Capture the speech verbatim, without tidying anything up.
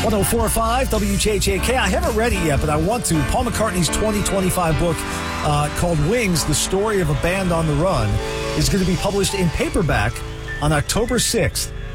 one oh four point five W J J K. I haven't read it yet, but I want to. Paul McCartney's twenty twenty-five book uh, called Wings, The Story of a Band on the Run, is going to be published in paperback on October sixth.